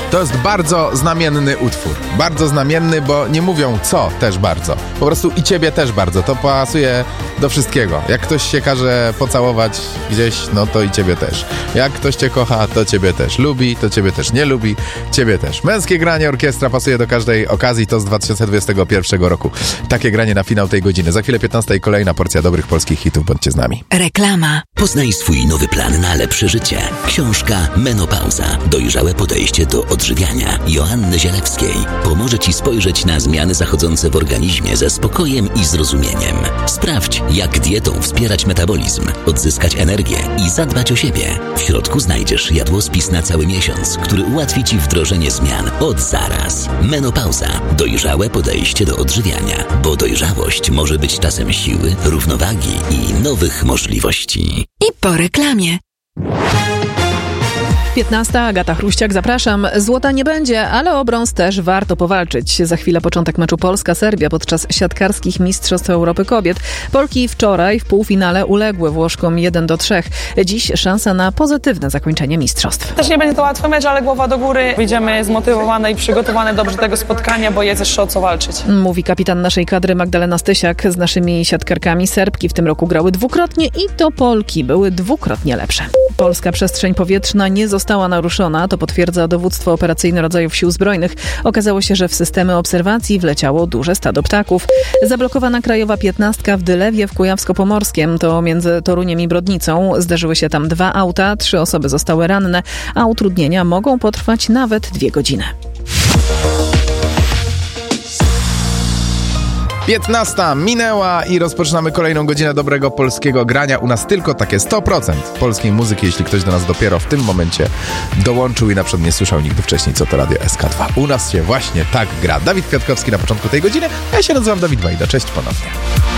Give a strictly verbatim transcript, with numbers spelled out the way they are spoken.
To jest bardzo znamienny utwór. Bardzo znamienny, bo nie mówią co też bardzo. Po prostu i ciebie też bardzo. To pasuje do wszystkiego. Jak ktoś się każe pocałować gdzieś, no to i ciebie też. Jak ktoś cię kocha, to ciebie też lubi, to ciebie też nie lubi, ciebie też. Męskie granie orkiestra pasuje do każdej okazji. To z dwa tysiące dwudziestego pierwszego roku. Takie granie na finał tej godziny. Za chwilę piętnasta i kolejna porcja dobrych polskich hitów. Bądźcie z nami. Reklama. Poznaj swój nowy plan na lepsze życie. Książka Menopauza. Dojrzałe podejście do odżywiania Joanny Zielewskiej pomoże Ci spojrzeć na zmiany zachodzące w organizmie ze spokojem i zrozumieniem. Sprawdź, jak dietą wspierać metabolizm, odzyskać energię i zadbać o siebie. W środku znajdziesz jadłospis na cały miesiąc, który ułatwi Ci wdrożenie zmian od zaraz. Menopauza. Dojrzałe podejście do odżywiania, bo dojrzałość może być czasem siły, równowagi i nowych możliwości. I po reklamie. piętnasta, Agata Chruściak, zapraszam. Złota nie będzie, ale o brąz też warto powalczyć. Za chwilę początek meczu Polska-Serbia podczas siatkarskich Mistrzostw Europy Kobiet. Polki wczoraj w półfinale uległy Włoszkom jeden do trzech. Dziś szansa na pozytywne zakończenie mistrzostw. Też nie będzie to łatwy mecz, ale głowa do góry. Wyjdziemy zmotywowane i przygotowane dobrze do tego spotkania, bo jest jeszcze o co walczyć. Mówi kapitan naszej kadry Magdalena Stysiak. Z naszymi siatkarkami Serbki w tym roku grały dwukrotnie i to Polki były dwukrotnie lepsze. Polska przestrzeń powietrzna nie została naruszona, to potwierdza dowództwo operacyjne rodzajów sił zbrojnych. Okazało się, że w systemy obserwacji wleciało duże stado ptaków. Zablokowana krajowa piętnastka w Dylewie w Kujawsko-Pomorskiem, to między Toruniem i Brodnicą. Zderzyły się tam dwa auta, trzy osoby zostały ranne, a utrudnienia mogą potrwać nawet dwie godziny. piętnasta minęła i rozpoczynamy kolejną godzinę dobrego polskiego grania. U nas tylko takie sto procent polskiej muzyki, jeśli ktoś do nas dopiero w tym momencie dołączył i na przykład nie słyszał nigdy wcześniej, co to Radio S K dwa. U nas się właśnie tak gra. Dawid Kwiatkowski na początku tej godziny, a ja się nazywam Dawid Wajda. Cześć ponownie.